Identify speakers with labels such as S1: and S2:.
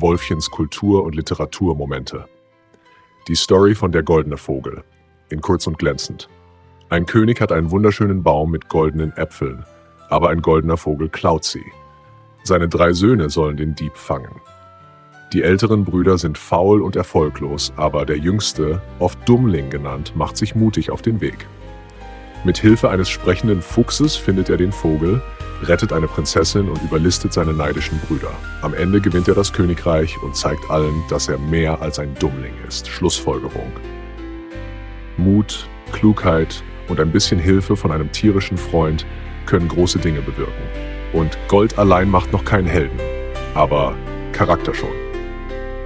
S1: Wolfchens Kultur- und Literaturmomente. Die Story von Der goldene Vogel. In kurz und glänzend. Ein König hat einen wunderschönen Baum mit goldenen Äpfeln, aber ein goldener Vogel klaut sie. Seine 3 Söhne sollen den Dieb fangen. Die älteren Brüder sind faul und erfolglos, aber der jüngste, oft Dummling genannt, macht sich mutig auf den Weg. Mit Hilfe eines sprechenden Fuchses findet er den Vogel, rettet eine Prinzessin und überlistet seine neidischen Brüder. Am Ende gewinnt er das Königreich und zeigt allen, dass er mehr als ein Dummling ist. Schlussfolgerung. Mut, Klugheit und ein bisschen Hilfe von einem tierischen Freund können große Dinge bewirken. Und Gold allein macht noch keinen Helden, aber Charakter schon.